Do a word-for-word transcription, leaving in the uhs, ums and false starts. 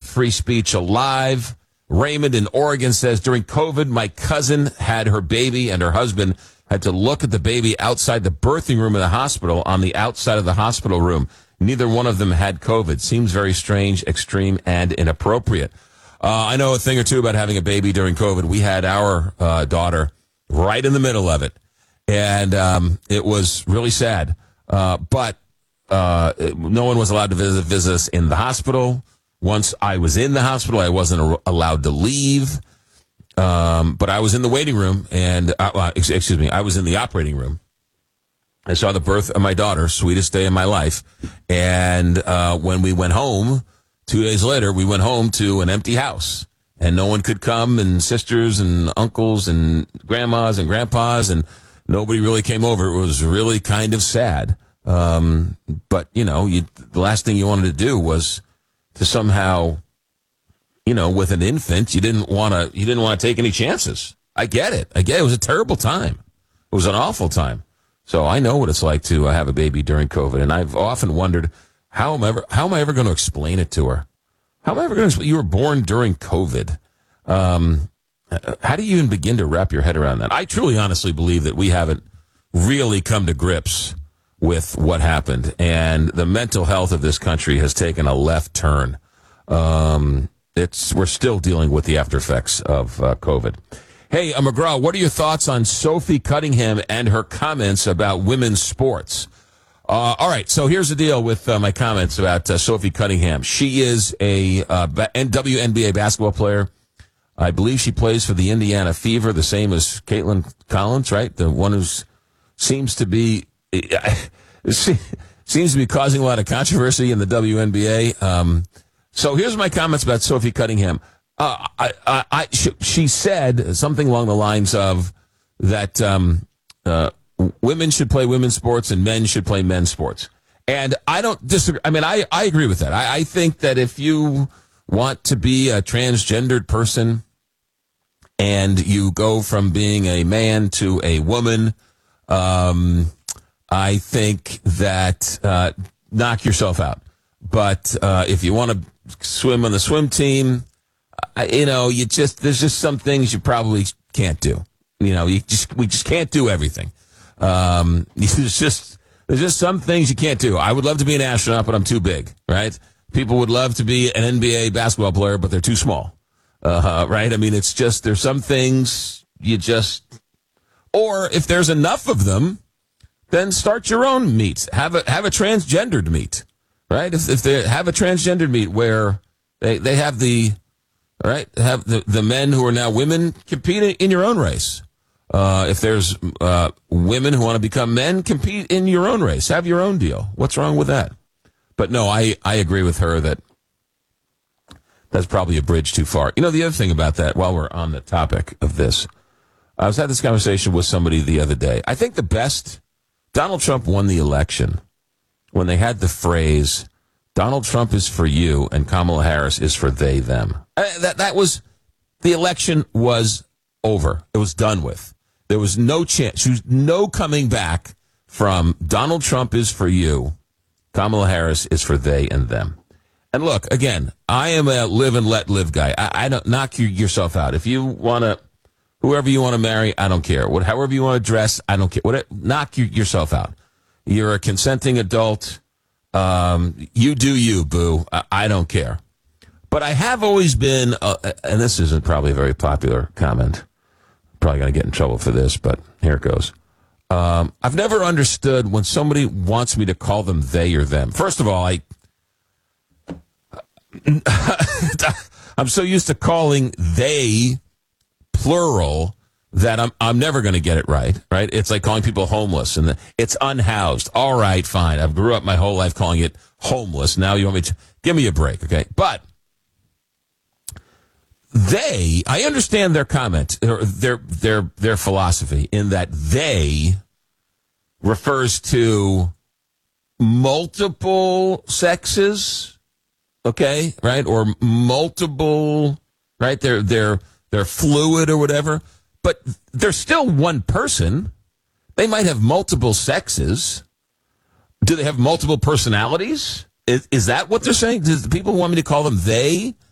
free speech alive. Raymond in Oregon says, during COVID, my cousin had her baby and her husband had to look at the baby outside the birthing room of the hospital on the outside of the hospital room. Neither one of them had COVID. Seems very strange, extreme, and inappropriate. Uh, I know a thing or two about having a baby during COVID. We had our uh, daughter right in the middle of it, and um, it was really sad. Uh, but uh, no one was allowed to visit, visit us in the hospital. Once I was in the hospital, I wasn't allowed to leave. Um, but I was in the waiting room, and uh, uh, excuse me, I was in the operating room. I saw the birth of my daughter, sweetest day of my life. And uh, when we went home, two days later, we went home to an empty house. And no one could come, and sisters and uncles and grandmas and grandpas, and nobody really came over. It was really kind of sad. Um, but, you know, you, the last thing you wanted to do was to somehow, you know, with an infant, you didn't want to, you didn't want to take any chances. I get it. I get it. It was a terrible time. It was an awful time. So I know what it's like to uh, have a baby during COVID, and I've often wondered how am I ever how am I ever going to explain it to her? How am I ever going to explain? You were born during COVID. Um, how do you even begin to wrap your head around that? I truly, honestly believe that we haven't really come to grips with what happened, and the mental health of this country has taken a left turn. Um, it's we're still dealing with the after effects of uh, COVID. Hey, uh, McGraw, what are your thoughts on Sophie Cunningham and her comments about women's sports? Uh, all right, so here's the deal with uh, my comments about uh, Sophie Cunningham. She is a uh, W N B A basketball player. I believe she plays for the Indiana Fever, the same as Caitlin Collins, right? The one who seems to be seems to be causing a lot of controversy in the W N B A. Um, so here's my comments about Sophie Cunningham. Uh, I, I, I, she, she said something along the lines of that um, uh, women should play women's sports and men should play men's sports. And I don't disagree. I mean, I, I agree with that. I, I think that if you want to be a transgendered person and you go from being a man to a woman, um, I think that uh, knock yourself out. But uh, if you want to swim on the swim team, you know, you just there's just some things you probably can't do. You know, you just we just can't do everything. Um, there's just there's just some things you can't do. I would love to be an astronaut, but I'm too big, right? People would love to be an N B A basketball player, but they're too small, uh, right? I mean, it's just there's some things you just, or if there's enough of them, then start your own meet. Have a have a transgendered meet, right? If, if they have a transgendered meet where they they have the All right, have the, the men who are now women compete in your own race. Uh, if there's uh, women who want to become men, compete in your own race. Have your own deal. What's wrong with that? But no, I, I agree with her that that's probably a bridge too far. You know, the other thing about that, while we're on the topic of this, I was having this conversation with somebody the other day. I think the best, Donald Trump won the election when they had the phrase, Donald Trump is for you and Kamala Harris is for they, them. Uh, that that was, the election was over. It was done with. There was no chance, there was no coming back from Donald Trump is for you, Kamala Harris is for they and them. And look, again, I am a live and let live guy. I, I don't knock you, yourself out. If you want to, whoever you want to marry, I don't care. What, however you want to dress, I don't care. What, knock you, yourself out. You're a consenting adult. Um, you do you, boo. I, I don't care. But I have always been, uh, and this isn't probably a very popular comment. Probably going to get in trouble for this, but here it goes. Um, I've never understood when somebody wants me to call them they or them. First of all, I, I'm so used to calling they plural that I'm I'm never going to get it right, right? It's like calling people homeless, and the, it's unhoused. All right, fine. I've grew up my whole life calling it homeless. Now you want me to give me a break, okay? But they, I understand their comment, or their their their philosophy in that they refers to multiple sexes, okay, right? Or multiple, right? They're they're they're fluid or whatever. But they're still one person. They might have multiple sexes. Do they have multiple personalities? Is, is that what they're saying? Does the people want me to call them they?